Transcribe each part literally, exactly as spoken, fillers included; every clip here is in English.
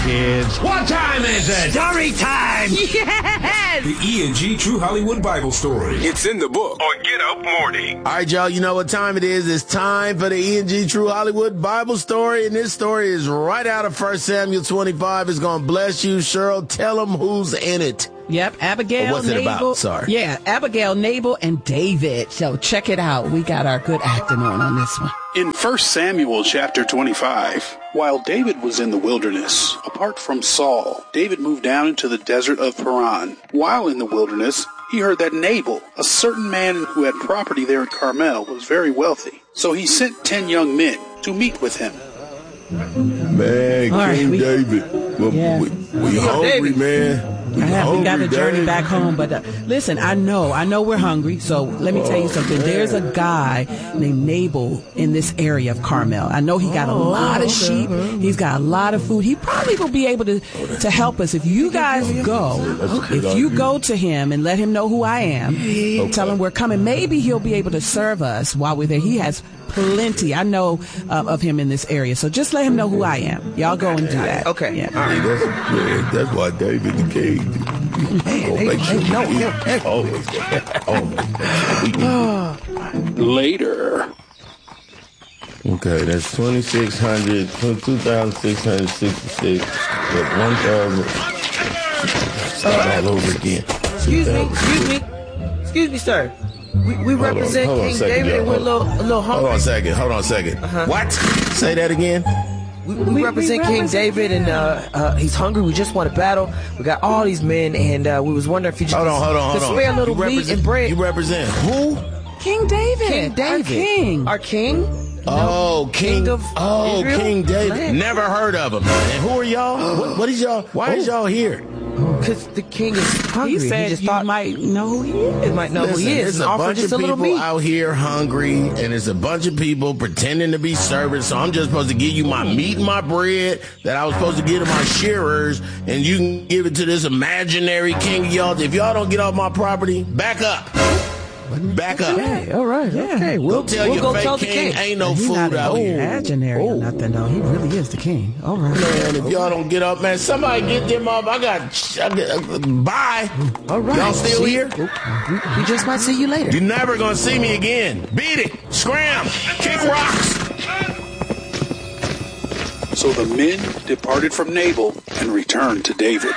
Kids, what time is it? Story time! Yes! The E and G True Hollywood Bible Story. It's in the book on Get Up Morning. All right, y'all, you know what time it is. It's time for the E and G True Hollywood Bible Story, and this story is right out of First Samuel twenty-five. It's going to bless you. Cheryl, tell them who's in it. Yep, Abigail, or what's it Nabal. about? Sorry. Yeah, Abigail, Nabal, and David. So check it out. We got our good acting on on this one. In First Samuel chapter twenty-five, while David was in the wilderness, apart from Saul, David moved down into the desert of Paran. While in the wilderness, he heard that Nabal, a certain man who had property there at Carmel, was very wealthy. So he sent ten young men to meet with him. Man, All King right, we, David, well, yeah. we, we hungry, man. We, I have, hungry, we got to journey Dave. back home, but uh, listen, I know, I know we're hungry, so let me tell you Oh, something. man. There's a guy named Nabal in this area of Carmel. I know he got a lot of sheep. He's got a lot of food. He probably will be able to, to help us. If you guys go, if you go to him and let him know who I am, tell him we're coming, maybe he'll be able to serve us while we're there. He has plenty. I know uh, of him in this area, so just let him know who I am. Y'all go and do that. Okay. Yeah. Hey, that's, man, that's why David the king. Hey, hey, hey, no, no, hey. Always, always. Later. Okay, that's twenty-six hundred, two thousand six hundred sixty-six, with one thousand. Start all over again. Excuse me, excuse me, excuse me, sir. We, we Hold on, represent hold on a King second, David y'all. and we're a little, a little Hold on hungry. a second, hold on a second. Uh-huh. What? Say that again? We, we represent King David and uh, uh, he's hungry. We just want to battle. We got all these men and uh, we was wondering if you just Hold on, hold on, could hold on. spare a little You meat represent- and bread. You represent who? King David. King David. Our king. Our king? Oh, King, King of oh, Israel? King David. Land. Never heard of him. And who are y'all? What, what is y'all? Why is y'all here? Because the king is hungry. He said just you thought might know who he is. you might know Listen, who he is. there's and a offer bunch just of a little people meat. out here hungry, and there's a bunch of people pretending to be servants. So I'm just supposed to give you my meat and my bread that I was supposed to give to my shearers, and you can give it to this imaginary king of y'all. If y'all don't get off my property, back up. Back up. Okay, all right. Yeah. Okay, we'll, Go tell we'll your go fake tell the king, king. ain't no He's food not out here. imaginary or nothing, though. He really is the king. All right. Man, if y'all don't get up, man, somebody get them up. I got, I got bye. All right. Y'all still See? here? We just might see you later. You're never gonna see me again. Beat it, scram, kick rocks. So the men departed from Nabal and returned to David.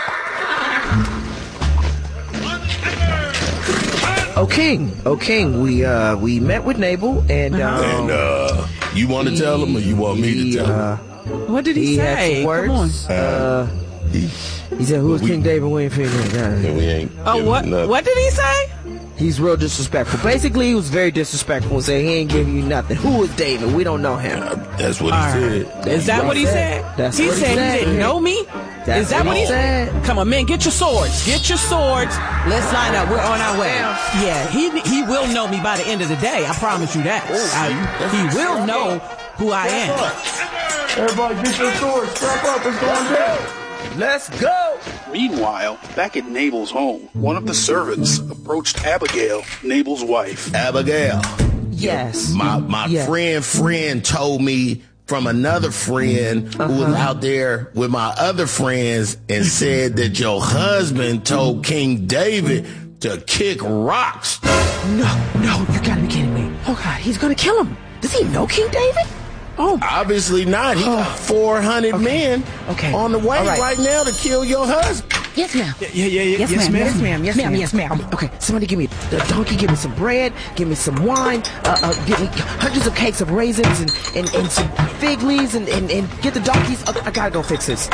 Oh king, oh king, we uh we met with Nabal and um, And uh, you want to tell them, or you want me to he, tell uh, them? What did he, he had say? some words. Come on. Uh, He, he said, "Who is We- King David? We ain't figuring it out." we ain't. Oh, giving what? nothing. What did he say? He's real disrespectful. Basically, he was very disrespectful and said he ain't giving you nothing. Who is David? We don't know him. Uh, that's what he All said. right. Is that what he said? That's he what he said said. he didn't know me? That's Is that what what he he said. Come on, men, get your swords. Get your swords. Let's line up. We're on our way. Yeah, he he will know me by the end of the day. I promise you that. I, he will know who I am. Everybody, get your swords. Strap up. It's going down. Let's go. Meanwhile, back at Nabal's home, one of the servants approached Abigail, Nabal's wife. Abigail, Yes. my my Yeah. friend friend told me from another friend who was Uh-huh. out there with my other friends and said that your husband told King David to kick rocks. No, no, you gotta be kidding me. Oh God, he's gonna kill him. Does he know King David? Oh, Obviously not. He got four hundred men Okay. on the way All right. right now to kill your husband. yes, ma'am. Yeah, yeah, yeah. Yes, yes, ma'am. ma'am. Yes, ma'am. Yes, ma'am. Yes, ma'am. Okay, somebody give me the donkey. Give me some bread. Give me some wine. Uh, uh, give me hundreds of cakes of raisins and, and, and some fig leaves and, and, and get the donkeys. Okay, I gotta go fix this.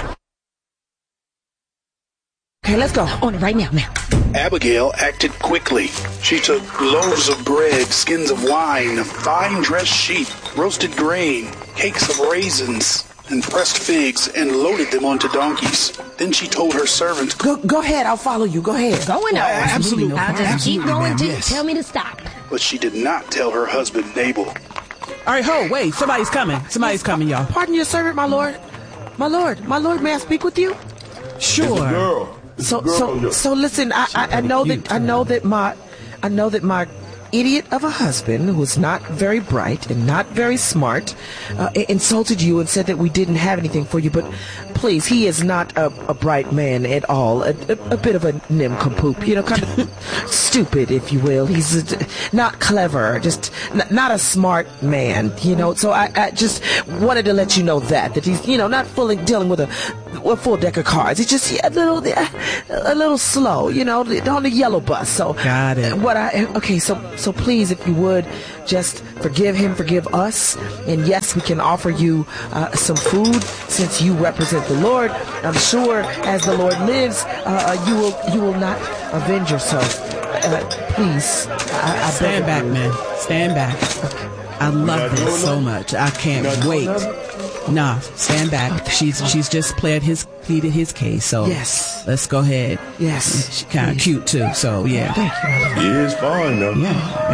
Okay, let's go. On it right now, now. Abigail acted quickly. She took loaves of bread, skins of wine, fine dressed sheep, roasted grain, cakes of raisins, and pressed figs, and loaded them onto donkeys. Then she told her servant, Go, go ahead. I'll follow you. Go ahead. Going on. absolutely. I'll just Absolutely, keep going ma'am, till you yes. tell me to stop. but she did not tell her husband Nabal. All right, ho, wait. Somebody's coming. Somebody's coming, y'all. Pardon your servant, my lord. My lord, my lord, may I speak with you? Sure. Girl. So, so, so listen. I, I, I know that I know that my, I know that my idiot of a husband, who's not very bright and not very smart, uh, insulted you and said that we didn't have anything for you. But please, he is not a, a bright man at all. A, a, a bit of a nincompoop, you know, kind of stupid, if you will. He's a, not clever, just n- not a smart man, you know. So I, I just wanted to let you know that that he's, you know, not fully dealing with a, a full deck of cards. He's just yeah, a little a little slow, you know, on the yellow bus. So got it. What I okay, so so please, if you would, just forgive him, forgive us, and yes, we can offer you uh, some food since you represent the Lord. I'm sure, as the Lord lives, uh, you will you will not avenge yourself. Uh, please, I, I stand back, you. man. Stand back. I love this so much. I can't wait. Nah, stand back. She's she's just played his pleaded his case. So yes, let's go ahead. Yes, she's kind of cute too. So yeah. Thank you. He is fine though. Yeah.